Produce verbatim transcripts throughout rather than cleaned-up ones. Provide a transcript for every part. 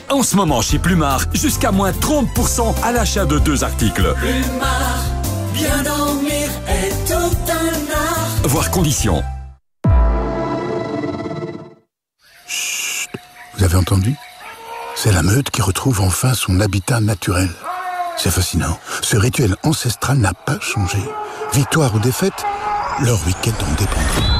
En ce moment chez Plumard, jusqu'à moins trente pour cent à l'achat de deux articles. Plumard, bien dormir est tout un art. Voir conditions. Chut, vous avez entendu ? C'est la meute qui retrouve enfin son habitat naturel. C'est fascinant. Ce rituel ancestral n'a pas changé. Victoire ou défaite, leur week-end en dépendra.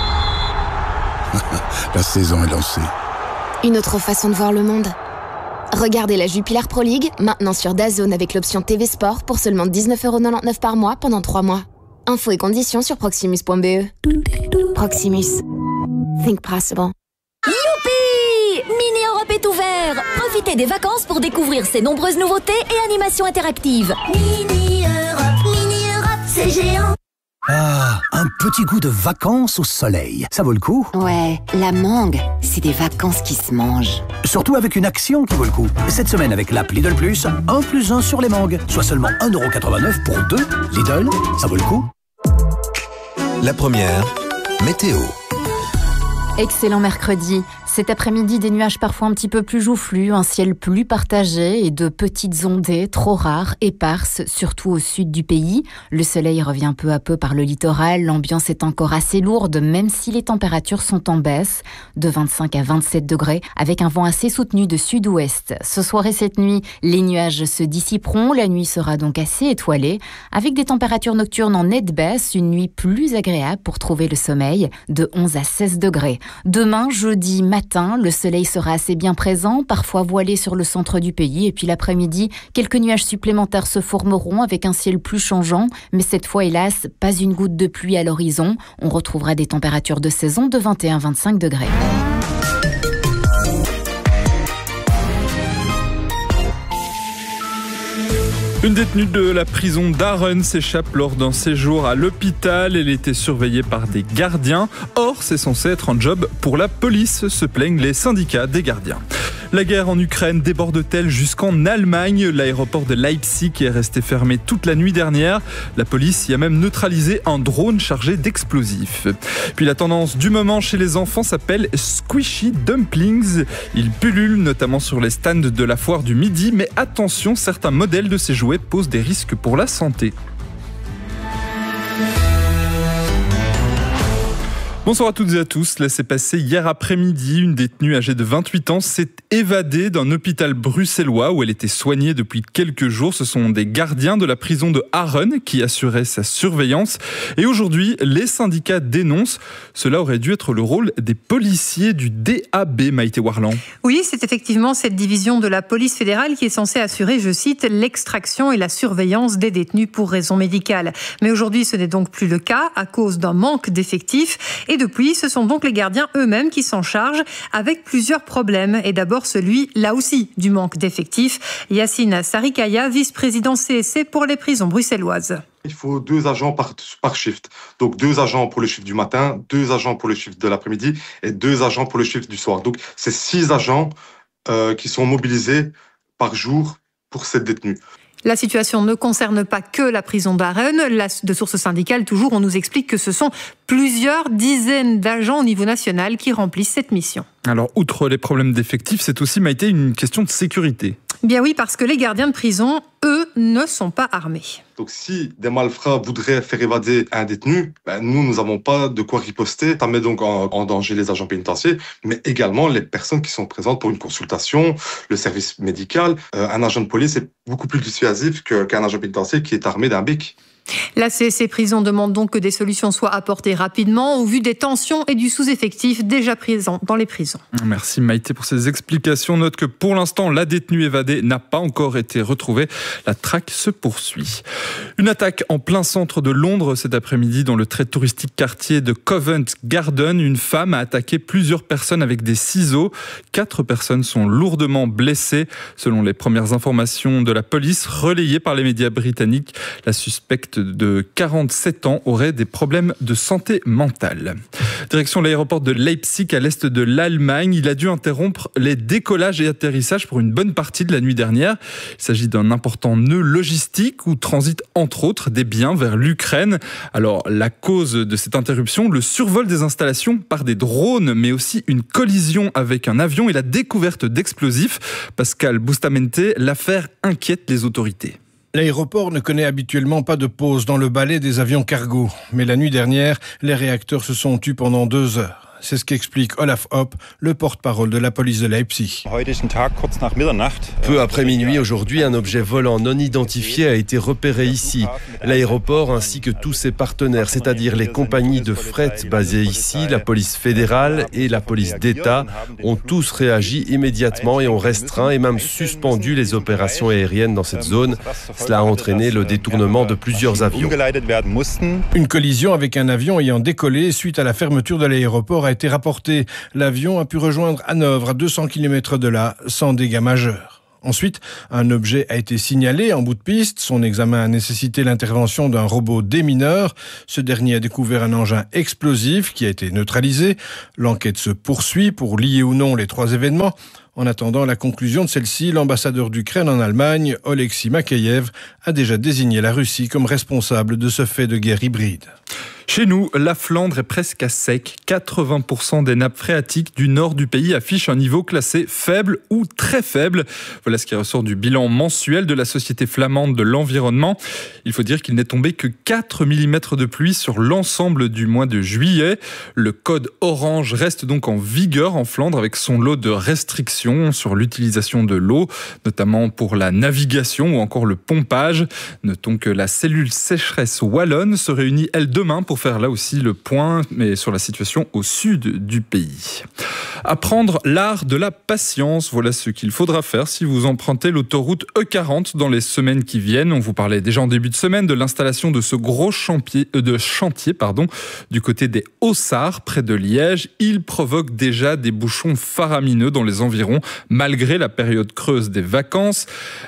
La saison est lancée. Une autre façon de voir le monde. Regardez la Jupiler Pro League, maintenant sur DAZN avec l'option T V Sport pour seulement dix-neuf euros quatre-vingt-dix-neuf par mois pendant trois mois. Infos et conditions sur proximus point b e. Proximus. Think possible. Youpi! Mini Europe est ouvert! Profitez des vacances pour découvrir ses nombreuses nouveautés et animations interactives. Mini Europe, Mini Europe, c'est géant! Ah, un petit goût de vacances au soleil. Ça vaut le coup? Ouais, la mangue, c'est des vacances qui se mangent. Surtout avec une action qui vaut le coup. Cette semaine avec l'app Lidl Plus, un plus un sur les mangues. Soit seulement un euro quatre-vingt-neuf pour deux. Lidl, ça vaut le coup. La première, météo. Excellent mercredi. Cet après-midi, des nuages parfois un petit peu plus joufflus, un ciel plus partagé et de petites ondées trop rares, éparses, surtout au sud du pays. Le soleil revient peu à peu par le littoral. L'ambiance est encore assez lourde, même si les températures sont en baisse, de vingt-cinq à vingt-sept degrés, avec un vent assez soutenu de sud-ouest. Ce soir et cette nuit, les nuages se dissiperont. La nuit sera donc assez étoilée, avec des températures nocturnes en nette baisse, une nuit plus agréable pour trouver le sommeil, de onze à seize degrés. Demain, jeudi matin, le soleil sera assez bien présent, parfois voilé sur le centre du pays. Et puis l'après-midi, quelques nuages supplémentaires se formeront avec un ciel plus changeant. Mais cette fois, hélas, pas une goutte de pluie à l'horizon. On retrouvera des températures de saison de vingt et un à vingt-cinq degrés. Une détenue de la prison d'Arun s'échappe lors d'un séjour à l'hôpital. Elle était surveillée par des gardiens. Or, c'est censé être un job pour la police, se plaignent les syndicats des gardiens. La guerre en Ukraine déborde-t-elle jusqu'en Allemagne? L'aéroport de Leipzig est resté fermé toute la nuit dernière. La police y a même neutralisé un drone chargé d'explosifs. Puis la tendance du moment chez les enfants s'appelle Squishy Dumplings. Ils pullulent notamment sur les stands de la foire du Midi, mais attention, certains modèles de ces jouets posent des risques pour la santé. Bonsoir à toutes et à tous. Là, c'est passé hier après-midi. Une détenue âgée de vingt-huit ans s'est évadée d'un hôpital bruxellois où elle était soignée depuis quelques jours. Ce sont des gardiens de la prison de Arun qui assuraient sa surveillance. Et aujourd'hui, les syndicats dénoncent. Cela aurait dû être le rôle des policiers du D A B, Maïté Warland. Oui, c'est effectivement cette division de la police fédérale qui est censée assurer, je cite, l'extraction et la surveillance des détenus pour raisons médicales. Mais aujourd'hui, ce n'est donc plus le cas à cause d'un manque d'effectifs. Et depuis, ce sont donc les gardiens eux-mêmes qui s'en chargent avec plusieurs problèmes. Et d'abord celui, là aussi, du manque d'effectifs. Yacine Sarikaya, vice-président C S C pour les prisons bruxelloises. Il faut deux agents par, par shift. Donc deux agents pour le shift du matin, deux agents pour le shift de l'après-midi et deux agents pour le shift du soir. Donc c'est six agents euh, qui sont mobilisés par jour pour cette détenue. La situation ne concerne pas que la prison d'Arun. De sources syndicales, toujours, on nous explique que ce sont plusieurs dizaines d'agents au niveau national qui remplissent cette mission. Alors, outre les problèmes d'effectifs, c'est aussi, Maïté, une question de sécurité. Bien oui, parce que les gardiens de prison, eux, ne sont pas armés. Donc si des malfrats voudraient faire évader un détenu, ben nous, nous n'avons pas de quoi riposter. Ça met donc en, en danger les agents pénitentiaires, mais également les personnes qui sont présentes pour une consultation, le service médical. Euh, un agent de police est beaucoup plus dissuasif que, qu'un agent pénitentiaire qui est armé d'un bic. La C S C Prison demande donc que des solutions soient apportées rapidement au vu des tensions et du sous-effectif déjà présent dans les prisons. Merci Maïté pour ces explications. Note que pour l'instant, la détenue évadée n'a pas encore été retrouvée. La traque se poursuit. Une attaque en plein centre de Londres cet après-midi dans le très touristique quartier de Covent Garden. Une femme a attaqué plusieurs personnes avec des ciseaux. Quatre personnes sont lourdement blessées. Selon les premières informations de la police relayées par les médias britanniques, la suspecte pilote de quarante-sept ans aurait des problèmes de santé mentale. Direction l'aéroport de Leipzig à l'est de l'Allemagne. Il a dû interrompre les décollages et atterrissages pour une bonne partie de la nuit dernière. Il s'agit d'un important nœud logistique où transitent entre autres des biens vers l'Ukraine. Alors la cause de cette interruption, le survol des installations par des drones, mais aussi une collision avec un avion et la découverte d'explosifs. Pascal Bustamente, l'affaire inquiète les autorités. L'aéroport ne connaît habituellement pas de pause dans le balai des avions cargo. Mais la nuit dernière, les réacteurs se sont tus pendant deux heures. C'est ce qu'explique Olaf Hopp, le porte-parole de la police de Leipzig. Peu après minuit, aujourd'hui, un objet volant non identifié a été repéré ici. L'aéroport ainsi que tous ses partenaires, c'est-à-dire les compagnies de fret basées ici, la police fédérale et la police d'État, ont tous réagi immédiatement et ont restreint et même suspendu les opérations aériennes dans cette zone. Cela a entraîné le détournement de plusieurs avions. Une collision avec un avion ayant décollé suite à la fermeture de l'aéroport a été rapporté. L'avion a pu rejoindre Hanovre à deux cents kilomètres de là, sans dégâts majeurs. Ensuite, un objet a été signalé en bout de piste. Son examen a nécessité l'intervention d'un robot démineur. Ce dernier a découvert un engin explosif qui a été neutralisé. L'enquête se poursuit pour lier ou non les trois événements. En attendant la conclusion de celle-ci, l'ambassadeur d'Ukraine en Allemagne, Oleksiy Makeyev, a déjà désigné la Russie comme responsable de ce fait de guerre hybride. Chez nous, la Flandre est presque à sec. quatre-vingts pour cent des nappes phréatiques du nord du pays affichent un niveau classé faible ou très faible. Voilà ce qui ressort du bilan mensuel de la Société flamande de l'environnement. Il faut dire qu'il n'est tombé que quatre millimètres de pluie sur l'ensemble du mois de juillet. Le code orange reste donc en vigueur en Flandre avec son lot de restrictions sur l'utilisation de l'eau, notamment pour la navigation ou encore le pompage. Notons que la cellule sécheresse wallonne se réunit, elle, demain pour faire là aussi le point mais sur la situation au sud du pays. Apprendre l'art de la patience, voilà ce qu'il faudra faire si vous empruntez l'autoroute E quarante dans les semaines qui viennent. On vous parlait déjà en début de semaine de l'installation de ce gros chantier, euh, de chantier pardon, du côté des Hauts-Sarres, près de Liège. Il provoque déjà des bouchons faramineux dans les environs, malgré la période creuse des vacances.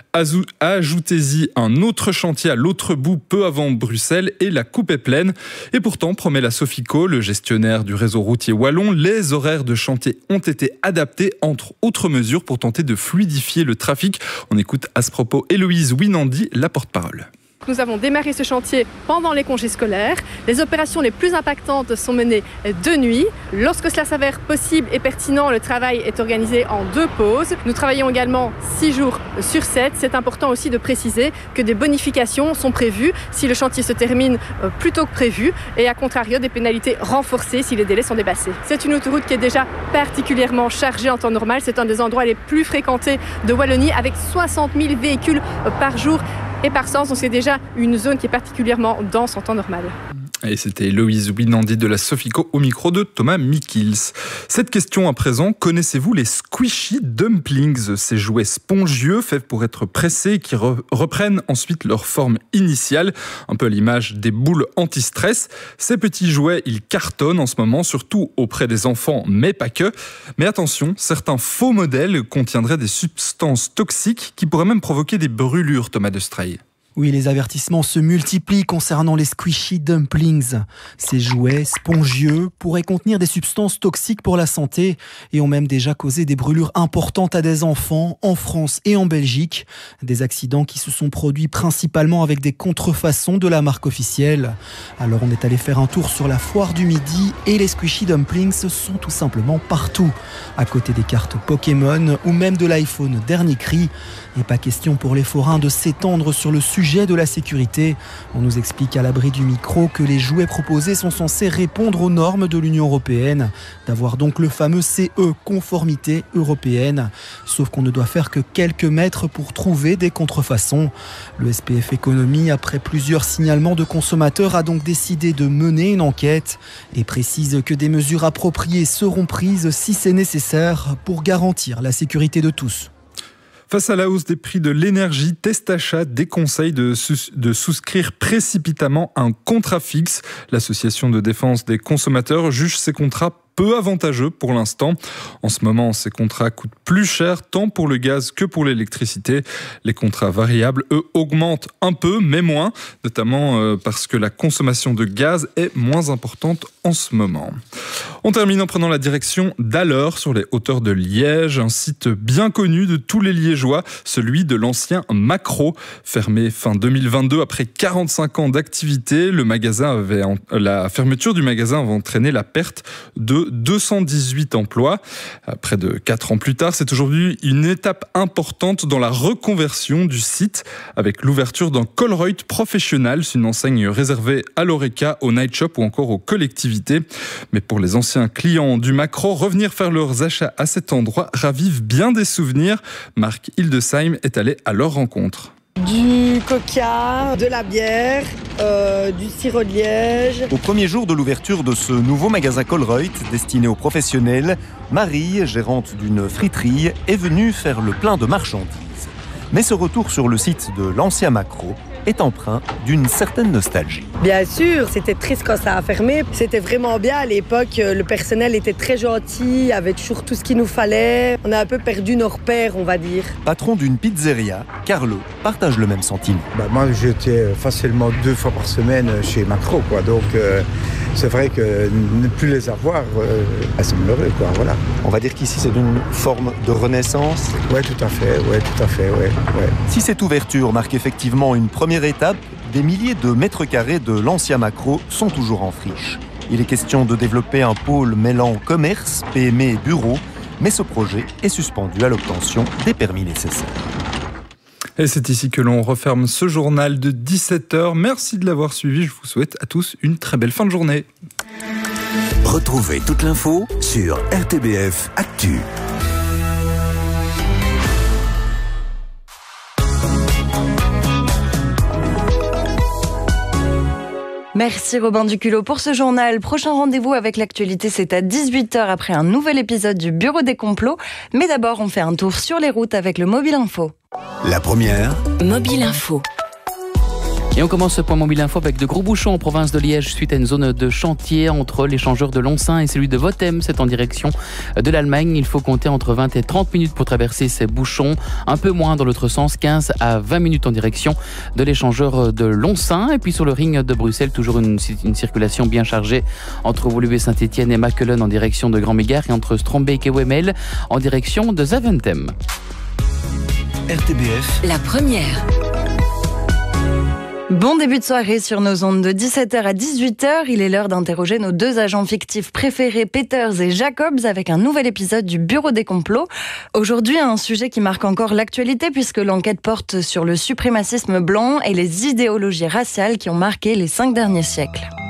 Ajoutez-y un autre chantier à l'autre bout, peu avant Bruxelles, et la coupe est pleine. Et pourtant, promet la Sofico, le gestionnaire du réseau routier wallon, les horaires de chantier ont été adaptés, entre autres mesures, pour tenter de fluidifier le trafic. On écoute à ce propos Héloïse Winandi, la porte-parole. Nous avons démarré ce chantier pendant les congés scolaires. Les opérations les plus impactantes sont menées de nuit. Lorsque cela s'avère possible et pertinent, le travail est organisé en deux pauses. Nous travaillons également six jours sur sept. C'est important aussi de préciser que des bonifications sont prévues si le chantier se termine plus tôt que prévu et à contrario des pénalités renforcées si les délais sont dépassés. C'est une autoroute qui est déjà particulièrement chargée en temps normal. C'est un des endroits les plus fréquentés de Wallonie avec soixante mille véhicules par jour et par sens, donc c'est déjà une zone qui est particulièrement dense en temps normal. Et c'était Héloïse Winandi de la Sofico au micro de Thomas Mikils. Cette question à présent, connaissez-vous les squishy dumplings, ces jouets spongieux faits pour être pressés et qui re- reprennent ensuite leur forme initiale, un peu à l'image des boules anti-stress. Ces petits jouets, ils cartonnent en ce moment, surtout auprès des enfants, mais pas que. Mais attention, certains faux modèles contiendraient des substances toxiques qui pourraient même provoquer des brûlures, Thomas de Straille. Oui, les avertissements se multiplient concernant les squishy dumplings. Ces jouets spongieux pourraient contenir des substances toxiques pour la santé et ont même déjà causé des brûlures importantes à des enfants en France et en Belgique. Des accidents qui se sont produits principalement avec des contrefaçons de la marque officielle. Alors on est allé faire un tour sur la foire du Midi et les squishy dumplings sont tout simplement partout. À côté des cartes Pokémon ou même de l'iPhone dernier cri. Et pas question pour les forains de s'étendre sur le sujet de la sécurité. On nous explique à l'abri du micro que les jouets proposés sont censés répondre aux normes de l'Union européenne, d'avoir donc le fameux C E, conformité européenne. Sauf qu'on ne doit faire que quelques mètres pour trouver des contrefaçons. Le S P F Économie, après plusieurs signalements de consommateurs, a donc décidé de mener une enquête et précise que des mesures appropriées seront prises si c'est nécessaire pour garantir la sécurité de tous. Face à la hausse des prix de l'énergie, Testachat déconseille de, sus- de souscrire précipitamment un contrat fixe. L'association de défense des consommateurs juge ces contrats peu avantageux pour l'instant. En ce moment, ces contrats coûtent plus cher tant pour le gaz que pour l'électricité. Les contrats variables, eux, augmentent un peu, mais moins, notamment euh, parce que la consommation de gaz est moins importante en ce moment. On termine en prenant la direction d'Alleur, sur les hauteurs de Liège, un site bien connu de tous les Liégeois, celui de l'ancien Macro. Fermé fin deux mille vingt-deux après quarante-cinq ans d'activité, le magasin avait, la fermeture du magasin avait entraîné la perte de deux cent dix-huit emplois. Près de quatre ans plus tard, c'est aujourd'hui une étape importante dans la reconversion du site, avec l'ouverture d'un Colruyt Professional, une enseigne réservée à l'Horeca, au Night Shop ou encore aux collectivités. Mais pour les anciens clients du Macro, revenir faire leurs achats à cet endroit ravive bien des souvenirs. Marc Hildesheim est allé à leur rencontre. Du coca, de la bière, euh, du sirop de liège. Au premier jour de l'ouverture de ce nouveau magasin Colruyt, destiné aux professionnels, Marie, gérante d'une friterie, est venue faire le plein de marchandises. Mais ce retour sur le site de l'ancien Macro est empreint d'une certaine nostalgie. Bien sûr, c'était triste quand ça a fermé. C'était vraiment bien à l'époque. Le personnel était très gentil, avait toujours tout ce qu'il nous fallait. On a un peu perdu nos repères, on va dire. Patron d'une pizzeria, Carlo partage le même sentiment. Bah, moi, j'étais facilement deux fois par semaine chez Macro, quoi. Donc, euh, c'est vrai que ne plus les avoir, euh, c'est malheureux, quoi. Voilà. On va dire qu'ici, c'est une forme de renaissance. Oui, tout à fait. Ouais, tout à fait. Ouais, ouais. Si cette ouverture marque effectivement une première étape, des milliers de mètres carrés de l'ancien Macro sont toujours en friche. Il est question de développer un pôle mêlant commerce, P M E et bureaux, mais ce projet est suspendu à l'obtention des permis nécessaires. Et c'est ici que l'on referme ce journal de dix-sept heures. Merci de l'avoir suivi. Je vous souhaite à tous une très belle fin de journée. Retrouvez toute l'info sur R T B F Actu. Merci Robin Duculot pour ce journal. Prochain rendez-vous avec l'actualité, c'est à dix-huit heures après un nouvel épisode du Bureau des complots. Mais d'abord, on fait un tour sur les routes avec le Mobile Info. La première, Mobile Info. Et on commence ce point Mobile Info avec de gros bouchons en province de Liège suite à une zone de chantier entre l'échangeur de Lonsin et celui de Votem. C'est en direction de l'Allemagne. Il faut compter entre vingt et trente minutes pour traverser ces bouchons. Un peu moins dans l'autre sens, quinze à vingt minutes en direction de l'échangeur de Lonsin. Et puis sur le ring de Bruxelles, toujours une, une circulation bien chargée entre Woluwe-Saint-Étienne et Makelen en direction de Grand-Mégare et entre Strombeek et Wemmel en direction de Zaventem. R T B F, la première. Bon début de soirée sur nos ondes de dix-sept heures à dix-huit heures. Il est l'heure d'interroger nos deux agents fictifs préférés, Peters et Jacobs, avec un nouvel épisode du Bureau des complots. Aujourd'hui, un sujet qui marque encore l'actualité puisque l'enquête porte sur le suprémacisme blanc et les idéologies raciales qui ont marqué les cinq derniers siècles.